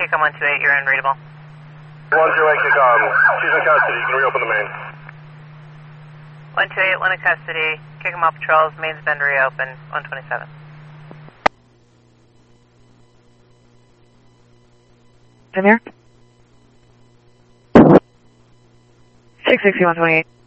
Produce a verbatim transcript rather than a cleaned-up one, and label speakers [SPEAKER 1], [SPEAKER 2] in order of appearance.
[SPEAKER 1] Kick-on one two eight, you're in readable.
[SPEAKER 2] one two eight, kick-on. She's in custody, you can reopen the main.
[SPEAKER 1] one two eight, one in custody. Kick-on all patrols, main's been reopened, one twenty-seven.
[SPEAKER 3] In there? six sixty, one twenty-eight.